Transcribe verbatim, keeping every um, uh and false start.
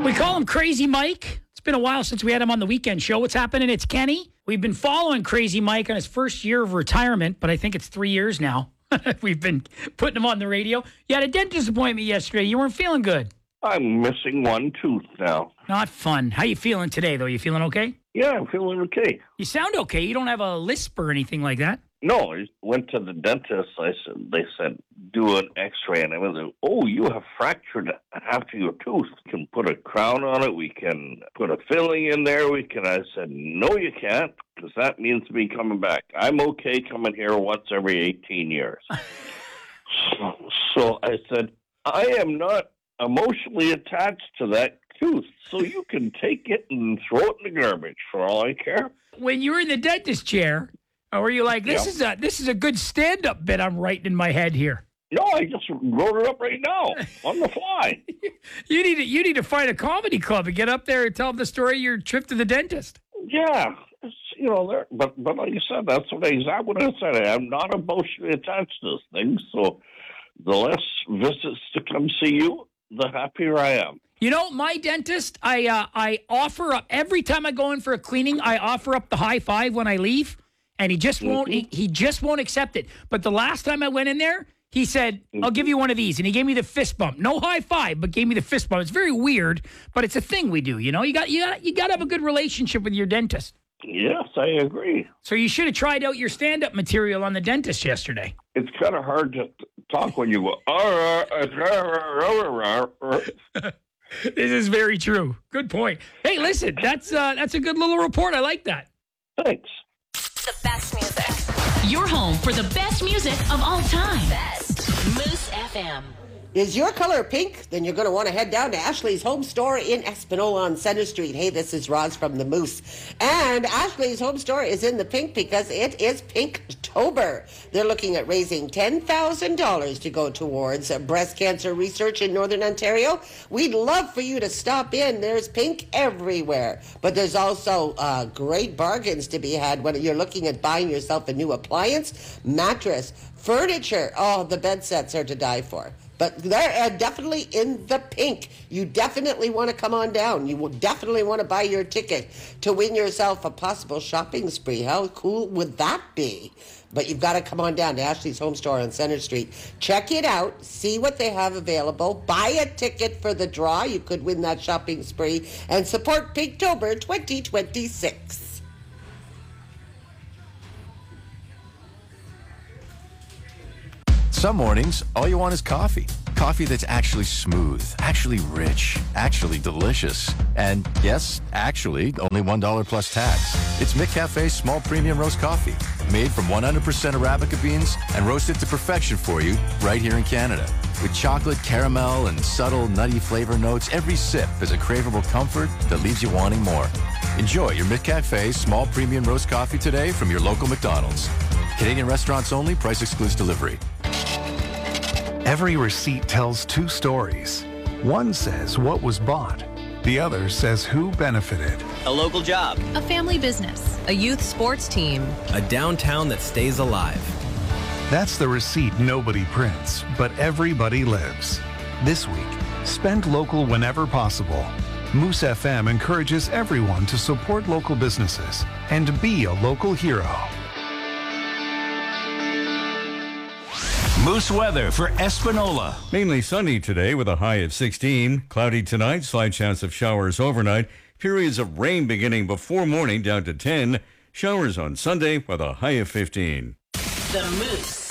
We call him Crazy Mike. It's been a while since we had him on the weekend show. What's happening? It's Kenny. We've been following Crazy Mike on his first year of retirement, but I think it's three years now. We've been putting him on the radio. You had a dentist appointment yesterday. You weren't feeling good. I'm missing one tooth now. Not fun. How you feeling today, though? You feeling okay? Yeah, I'm feeling okay. You sound okay. You don't have a lisp or anything like that. No, I went to the dentist. I said, they said, do an x-ray. And I was like, oh, you have fractured half of your tooth. We can put a crown on it. We can put a filling in there. We can. I said, no, you can't, because that means me coming back. I'm okay coming here once every eighteen years. so, so I said, I am not emotionally attached to that tooth, so you can take it and throw it in the garbage for all I care. When you were in the dentist chair, or were you like, this Yeah. is a this is a good stand-up bit I'm writing in my head here? No, I just wrote it up right now on the fly. You need to you need to find a comedy club and get up there and tell them the story of your trip to the dentist. Yeah, it's, you know, there, but but like you said, that's what I, exactly what I said. I'm not emotionally attached to this thing, so the less visits to come see you, the happier I am. You know, my dentist, I uh, I offer up every time I go in for a cleaning, I offer up the high five when I leave, and he just won't Mm-hmm. he, he just won't accept it. But the last time I went in there, he said, I'll give you one of these. And he gave me the fist bump. No high five, but gave me the fist bump. It's very weird, but it's a thing we do, you know? You got you got you got to have a good relationship with your dentist. Yes, I agree. So you should have tried out your stand-up material on the dentist yesterday. It's kind of hard to talk when you go, "Oh, uh, This is very true. Good point. Hey, listen, that's uh, that's a good little report. I like that. thanks. The best music. Your home for the best music of all time. Best. Moose F M. Is your color pink? Then you're going to want to head down to Ashley's Home Store in Espanola on Center Street. Hey, this is Roz from the Moose. And Ashley's Home Store is in the pink because it is Pinktober. They're looking at raising ten thousand dollars to go towards breast cancer research in Northern Ontario. We'd love for you to stop in. There's pink everywhere. But there's also uh, great bargains to be had when you're looking at buying yourself a new appliance, mattress, furniture. Oh, the bed sets are to die for. But they're uh, definitely in the pink. You definitely want to come on down. You will definitely want to buy your ticket to win yourself a possible shopping spree. How cool would that be? But you've got to come on down to Ashley's Home Store on Center Street. Check it out. See what they have available. Buy a ticket for the draw. You could win that shopping spree. And support Pinktober twenty twenty-six. Some mornings, all you want is coffee. Coffee that's actually smooth, actually rich, actually delicious. And yes, actually, only one dollar plus tax. It's McCafe's small premium roast coffee, made from one hundred percent Arabica beans and roasted to perfection for you right here in Canada. With chocolate, caramel, and subtle nutty flavor notes, every sip is a craveable comfort that leaves you wanting more. Enjoy your McCafe small premium roast coffee today from your local McDonald's. Canadian restaurants only, price excludes delivery. Every receipt tells two stories. One says what was bought. The other says who benefited. A local job. A family business. A youth sports team. A downtown that stays alive. That's the receipt nobody prints, but everybody lives. This week, spend local whenever possible. Moose F M encourages everyone to support local businesses and be a local hero. Moose weather for Espanola. Mainly sunny today with a high of sixteen. Cloudy tonight, slight chance of showers overnight. Periods of rain beginning before morning down to ten. Showers on Sunday with a high of fifteen. The Moose.